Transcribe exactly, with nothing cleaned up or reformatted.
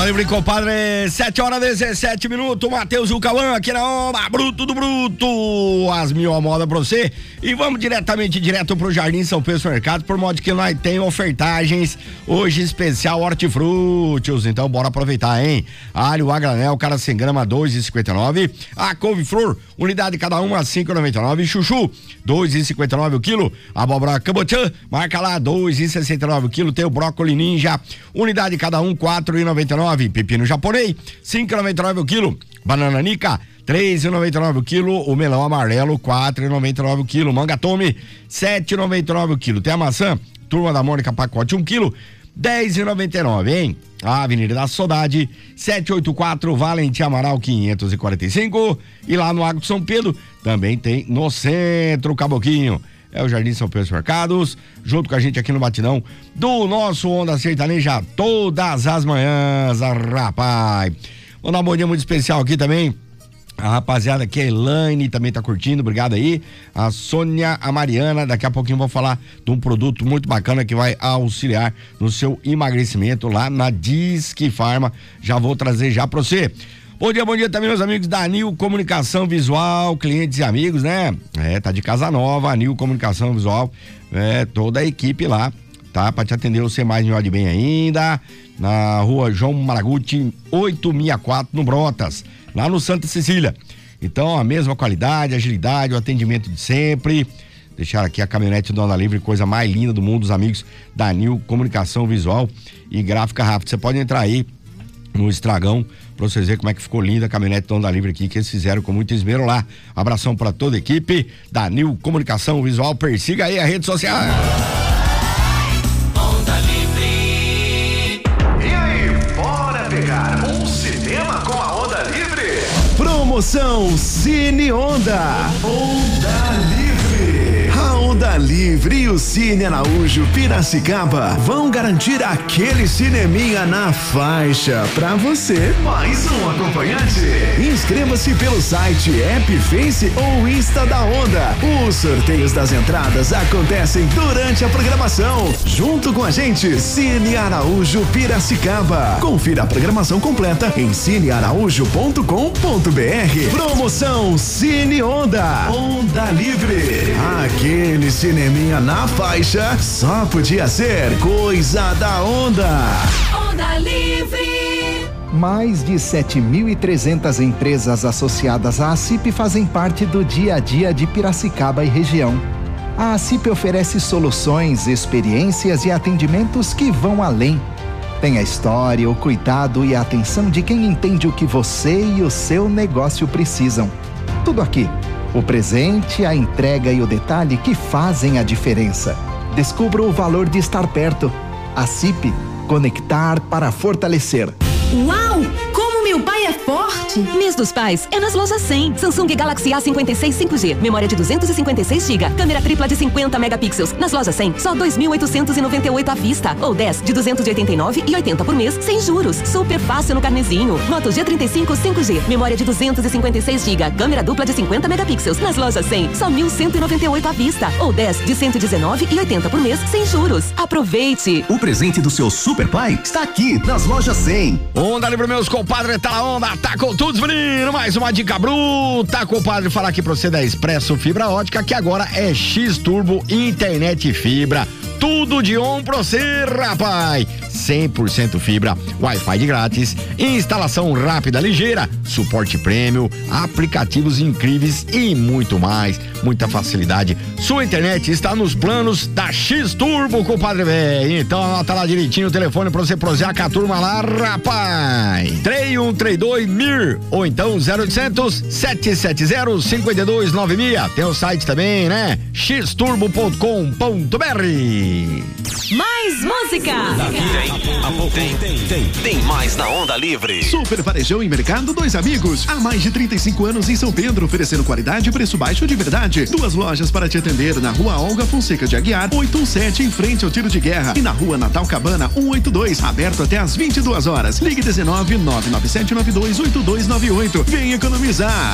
Onda Livre, compadre, sete horas e dezessete minutos, Matheus e o Cauã aqui na Onda, bruto do bruto, as mil moda pra você. E vamos diretamente, direto pro Jardim São Pedro Supermercado, por modo que nós tem ofertagens, hoje especial hortifrutis, então bora aproveitar, hein? Alho a granel, cara cem gramas, dois reais e cinquenta e nove. A couve-flor, unidade cada uma, cinco reais e noventa e nove. Chuchu, dois reais e cinquenta e nove o quilo. Abóbora cabotiã, marca lá, dois reais e sessenta e nove o quilo. Tem o brócolis ninja, unidade cada um, quatro reais e noventa e nove. Pepino japonês, cinco reais e noventa e nove o quilo. Banana nica, três reais e noventa e nove o quilo. O melão amarelo, quatro reais e noventa e nove o quilo. Manga tome, sete reais e noventa e nove o quilo. Tem a maçã, Turma da Mônica, pacote um quilo, dez reais e noventa e nove, hein? A Avenida da Saudade, setecentos e oitenta e quatro, Valentim Amaral quinhentos e quarenta e cinco. E lá no Água de São Pedro, também tem no centro, Caboquinho. É o Jardim São Pedro Mercados, junto com a gente aqui no Batidão do nosso Onda Sertaneja, todas as manhãs, rapaz. Vou dar um bom dia muito especial aqui também. A rapaziada aqui, a Elaine também tá curtindo, obrigado aí. A Sônia, a Mariana, daqui a pouquinho vou falar de um produto muito bacana que vai auxiliar no seu emagrecimento lá na Disque Farma. Já vou trazer já pra você. Bom dia, bom dia também, meus amigos da Nil Comunicação Visual, clientes e amigos, né? É, tá de casa nova, a Nil Comunicação Visual, é, toda a equipe lá, tá? Pra te atender você mais melhor de bem ainda, na rua João Maraguti, oitocentos e sessenta e quatro, no Brotas, lá no Santa Cecília. Então, a mesma qualidade, agilidade, o atendimento de sempre. Deixar aqui a caminhonete do Onda Livre, coisa mais linda do mundo, os amigos da Nil Comunicação Visual e Gráfica Rápida. Você pode entrar aí no Estragão, pra vocês verem como é que ficou linda a caminhonete do Onda Livre aqui, que eles fizeram com muito esmero lá. Abração pra toda a equipe da Nil Comunicação Visual, persiga aí a rede social. Onda Livre. E aí, bora pegar um cinema com a Onda Livre? Promoção Cine Onda. Onda Livre. A Onda Livre e o Cine Araújo Piracicaba vão garantir aquele cineminha na faixa pra você. Mais um acompanhante. Inscreva-se pelo site, app, Face ou Insta da Onda. Os sorteios das entradas acontecem durante a programação. Junto com a gente, Cine Araújo Piracicaba. Confira a programação completa em cine araújo ponto com ponto br. Promoção Cine Onda. Onda Livre. Aquele cineminha na faixa só podia ser coisa da Onda. Onda Livre. Mais de sete mil e trezentas empresas associadas à ACIP fazem parte do dia a dia de Piracicaba e região. A ACIP oferece soluções, experiências e atendimentos que vão além. Tem a história, o cuidado e a atenção de quem entende o que você e o seu negócio precisam. Tudo aqui. O presente, a entrega e o detalhe que fazem a diferença. Descubra o valor de estar perto. ACIP, conectar para fortalecer. Uau! Como meu pai é forte! Mês dos Pais é nas lojas cem. Samsung Galaxy A cinquenta e seis cinco G, memória de duzentos e cinquenta e seis gigabytes, câmera tripla de cinquenta megapixels. Nas lojas cem, só dois mil oitocentos e noventa e oito à vista, ou dez de duzentos e oitenta e nove e oitenta por mês, sem juros. Super fácil no carnezinho. Moto G trinta e cinco cinco G, memória de duzentos e cinquenta e seis gigabytes, câmera dupla de cinquenta megapixels. Nas lojas cem, só mil cento e noventa e oito à vista, ou dez de cento e dezenove e oitenta por mês, sem juros. Aproveite! O presente do seu super pai está aqui nas lojas cem. Onda Livre, meus compadres, tá na onda, tá com tudo, menino, mais uma dica bruta, compadre, falar aqui pra você da Expresso Fibra Ótica, que agora é X Turbo Internet Fibra, tudo de on pra você, rapaz, cem por cento fibra, Wi-Fi de grátis, instalação rápida, ligeira, suporte prêmio, aplicativos incríveis e muito mais, muita facilidade. Sua internet está nos planos da X Turbo, compadre velho. Então anota lá direitinho o telefone pra você prosear com a turma lá, rapaz. três um três dois M I R ou então zero oitocentos, sete sete zero, cinco dois nove seis. Tem o site também, né? x turbo ponto com ponto br. Mais música! Tem, tem, tem, tem mais na Onda Livre. Super Varejão e Mercado Dois Amigos. Há mais de trinta e cinco anos em São Pedro, oferecendo qualidade e preço baixo de verdade. Duas lojas para te atender na Rua Olga Fonseca de Aguiar, oitocentos e dezessete, em frente ao Tiro de Guerra. E na Rua Natal Cabana, cento e oitenta e dois, aberto até às vinte e duas horas. Ligue dezenove, nove nove sete nove dois, oito dois nove oito. Vem economizar.